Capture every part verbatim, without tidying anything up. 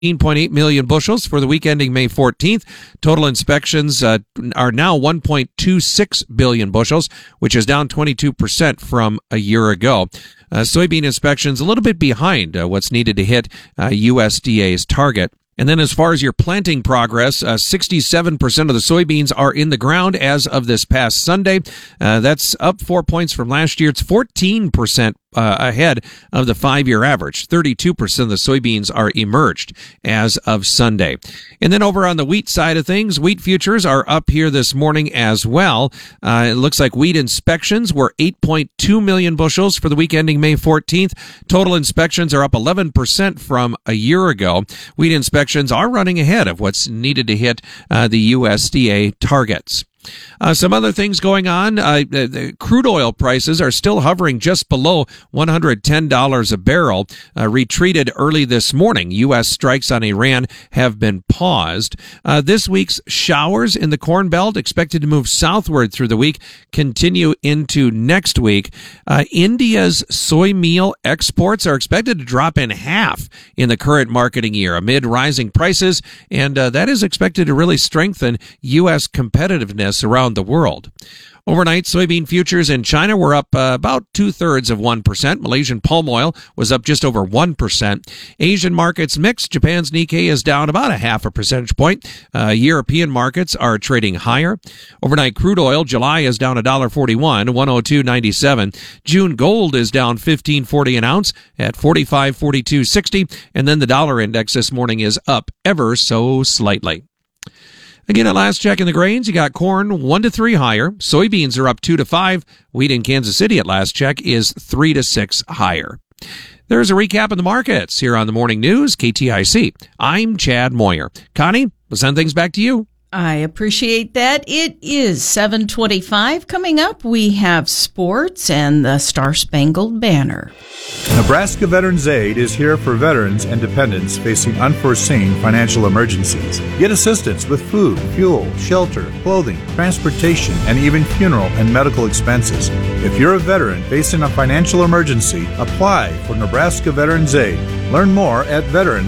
eighteen point eight million bushels for the week ending May fourteenth. Total inspections uh, are now one point two six billion bushels, which is down twenty-two percent from a year ago. Uh, soybean inspections a little bit behind uh, what's needed to hit uh, U S D A's target. And then as far as your planting progress, uh, sixty-seven percent of the soybeans are in the ground as of this past Sunday. Uh, that's up four points from last year. It's fourteen percent uh, ahead of the five-year average. thirty-two percent of the soybeans are emerged as of Sunday. And then over on the wheat side of things, wheat futures are up here this morning as well. Uh, it looks like wheat inspections were eight point two million bushels for the week ending May fourteenth. Total inspections are up eleven percent from a year ago. Wheat inspections are running ahead of what's needed to hit uh, the U S D A targets. Uh, some other things going on. Uh, the, the crude oil prices are still hovering just below one hundred ten dollars a barrel, uh, retreated early this morning. U S strikes on Iran have been paused. Uh, this week's showers in the Corn Belt expected to move southward through the week, continue into next week. Uh, India's soy meal exports are expected to drop in half in the current marketing year amid rising prices, and uh, that is expected to really strengthen U S competitiveness around the world. Overnight, soybean futures in China were up uh, about two-thirds of one percent. Malaysian palm oil was up just over one percent. Asian markets mixed. Japan's Nikkei is down about a half a percentage point. Uh, European markets are trading higher. Overnight crude oil, July is down one dollar forty-one, one oh two ninety-seven. June gold is down fifteen forty an ounce at forty-five forty-two sixty. And then the dollar index this morning is up ever so slightly. Again, at last check in the grains, you got corn one to three higher. Soybeans are up two to five. Wheat in Kansas City at last check is three to six higher. There's a recap of the markets here on the Morning News, K T I C. I'm Chad Moyer. Connie, we'll send things back to you. I appreciate that. It is seven twenty-five. Coming up, we have sports and the Star-Spangled Banner. Nebraska Veterans Aid is here for veterans and dependents facing unforeseen financial emergencies. Get assistance with food, fuel, shelter, clothing, transportation, and even funeral and medical expenses. If you're a veteran facing a financial emergency, apply for Nebraska Veterans Aid. Learn more at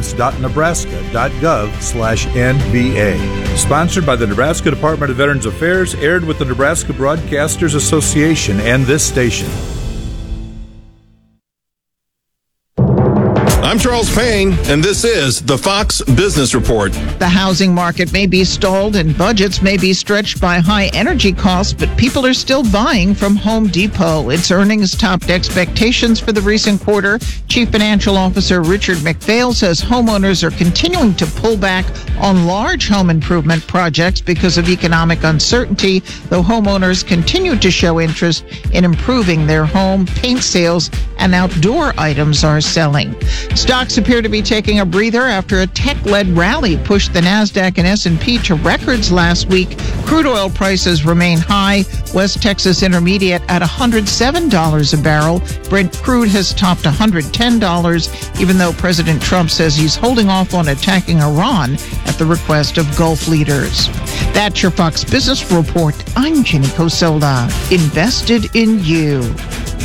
veterans.nebraska.gov slash NBA. Sponsored by the Nebraska Department of Veterans Affairs, aired with the Nebraska Broadcasters Association and this station. I'm Charles Payne, and this is the Fox Business Report. The housing market may be stalled and budgets may be stretched by high energy costs, but people are still buying from Home Depot. Its earnings topped expectations for the recent quarter. Chief Financial Officer Richard McPhail says homeowners are continuing to pull back on large home improvement projects because of economic uncertainty, though homeowners continue to show interest in improving their home. Paint sales and outdoor items are selling. Stocks appear to be taking a breather after a tech-led rally pushed the NASDAQ and S and P to records last week. Crude oil prices remain high. West Texas Intermediate at one hundred seven dollars a barrel. Brent crude has topped one hundred ten dollars, even though President Trump says he's holding off on attacking Iran at the request of Gulf leaders. That's your Fox Business Report. I'm Jenny Cosola. Invested in you.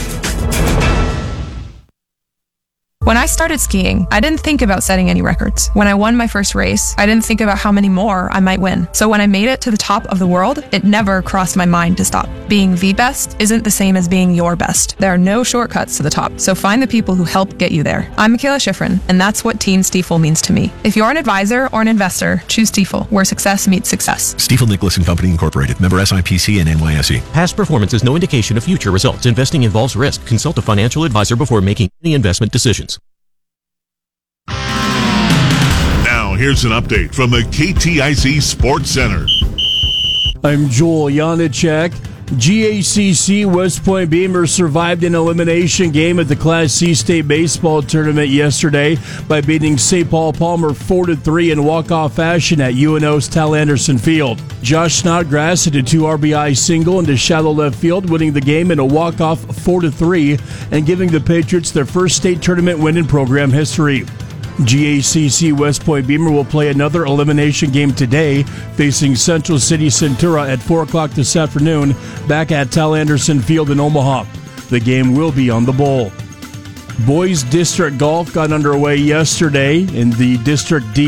When I started skiing, I didn't think about setting any records. When I won my first race, I didn't think about how many more I might win. So when I made it to the top of the world, it never crossed my mind to stop. Being the best isn't the same as being your best. There are no shortcuts to the top, so find the people who help get you there. I'm Michaela Schifrin, and that's what Team Stiefel means to me. If you're an advisor or an investor, choose Stiefel, where success meets success. Stiefel Nicholas and Company Incorporated, member S I P C and N Y S E. Past performance is no indication of future results. Investing involves risk. Consult a financial advisor before making any investment decisions. Now, here's an update from the K T I C Sports Center. I'm Joel Janacek. G A C C West Point Beamer survived an elimination game at the Class C State Baseball Tournament yesterday by beating Saint Paul Palmer four to three in walk-off fashion at U N O's Tal Anderson Field. Josh Snodgrass hit a two R B I single into shallow left field, winning the game in a walk-off four to three and giving the Patriots their first state tournament win in program history. G A C C West Point Beamer will play another elimination game today, facing Central City Centura at four o'clock this afternoon, back at Tal Anderson Field in Omaha. The game will be on the bowl. Boys District Golf got underway yesterday in the District D